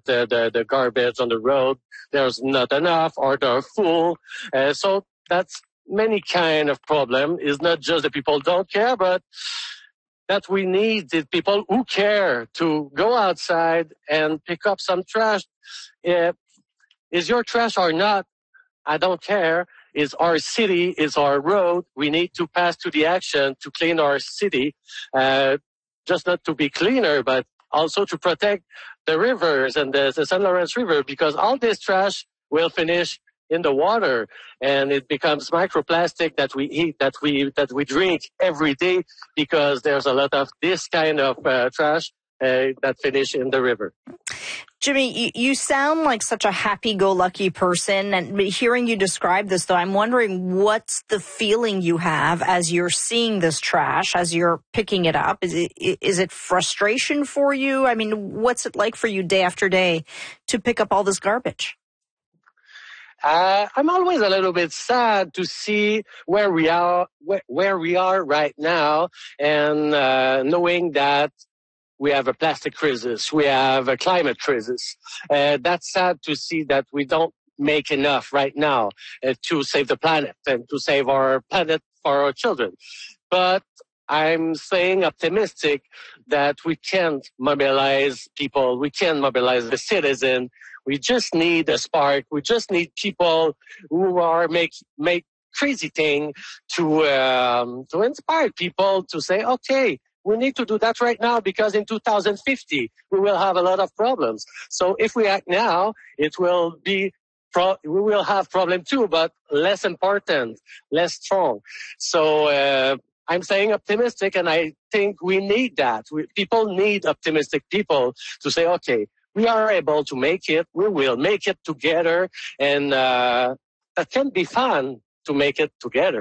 the garbage on the road. There's not enough or they're full. So that's many kind of problem. It's not just the people don't care, but that we need the people who care to go outside and pick up some trash. Is your trash or not? I don't care. It's our city, it's our road. We need to pass to the action to clean our city, just not to be cleaner, but also to protect the rivers and the St. Lawrence River, because all this trash will finish in the water and it becomes microplastic that we eat, that we drink every day, because there's a lot of this kind of trash that finish in the river. Jimmy, you sound like such a happy-go-lucky person, and hearing you describe this, though, I'm wondering what's the feeling you have as you're seeing this trash, as you're picking it up? Is it frustration for you? I mean, what's it like for you day after day to pick up all this garbage? I'm always a little bit sad to see where we are right now, and knowing that we have a plastic crisis, we have a climate crisis. That's sad to see that we don't make enough right now to save the planet and to save our planet for our children. But I'm saying optimistic that we can mobilize people, we can mobilize the citizen. We just need a spark. We just need people who are make crazy thing to inspire people to say, okay, we need to do that right now, because in 2050 we will have a lot of problems. So if we act now, it will be we will have problem too, but less important, less strong. So I'm saying optimistic, and I think we need that. People need optimistic people to say, okay, we are able to make it. We will make it together, and that can be fun to make it together.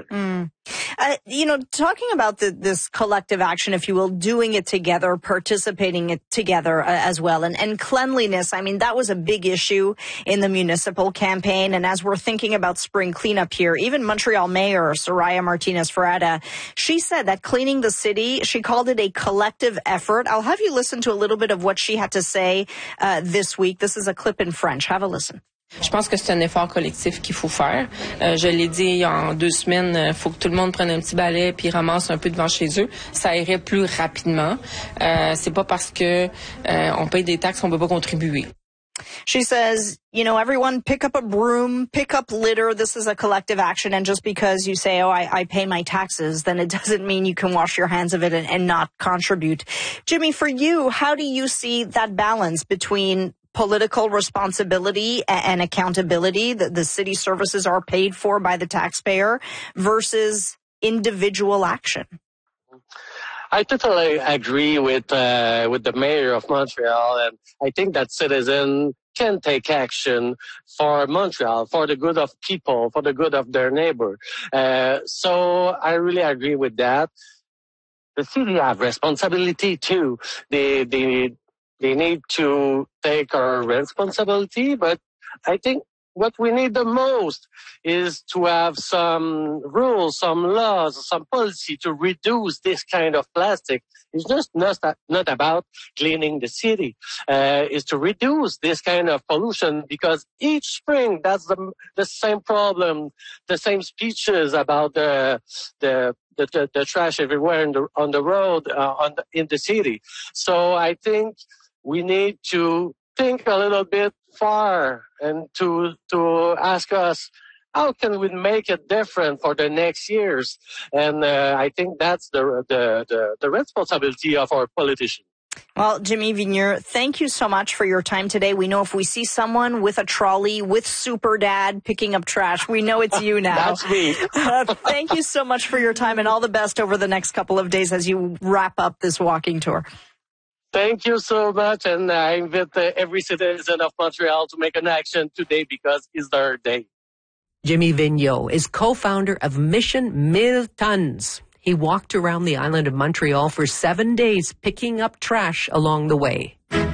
Talking about this collective action, if you will, doing it together, participating it together as well. And cleanliness, I mean, that was a big issue in the municipal campaign. And as we're thinking about spring cleanup here, even Montreal Mayor Soraya Martinez-Ferrada, she said that cleaning the city, she called it a collective effort. I'll have you listen to a little bit of what she had to say this week. This is a clip in French. Have a listen. Je pense que c'est un effort collectif qu'il faut faire. Je l'ai dit en 2 semaines, il faut que tout le monde prenne un petit balai puis ramasse un peu devant chez eux. Ça irait plus rapidement. C'est pas parce que on paye des taxes qu'on peut pas contribuer. She says, everyone pick up a broom, pick up litter. This is a collective action. And just because you say, I pay my taxes, then it doesn't mean you can wash your hands of it and not contribute. Jimmy, for you, how do you see that balance between political responsibility and accountability, that the city services are paid for by the taxpayer, versus individual action? I totally agree with the mayor of Montreal, and I think that citizens can take action for Montreal, for the good of people, for the good of their neighbor. So I really agree with that. The city have responsibility too. They need to take our responsibility, but I think what we need the most is to have some rules, some laws, some policy to reduce this kind of plastic. It's just not about cleaning the city. It's to reduce this kind of pollution, because each spring that's the same problem, the same speeches about the trash everywhere on the road, in the city. So I think we need to think a little bit far and to ask us, how can we make it different for the next years? And I think that's the responsibility of our politicians. Well, Jimmy Vigneur, thank you so much for your time today. We know if we see someone with a trolley with Super Dad picking up trash, we know it's you now. That's me. Thank you so much for your time, and all the best over the next couple of days as you wrap up this walking tour. Thank you so much, and I invite every citizen of Montreal to make an action today, because it's their day. Jimmy Vigneault is co-founder of Mission 1000 Tons. He walked around the island of Montreal for 7 days, picking up trash along the way.